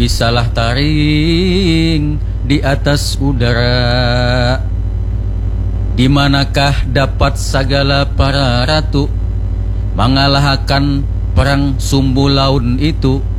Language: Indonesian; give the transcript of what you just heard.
bisalah taring di atas udara. Di manakah dapat segala para ratu mengalahkan perang sumbu laun itu?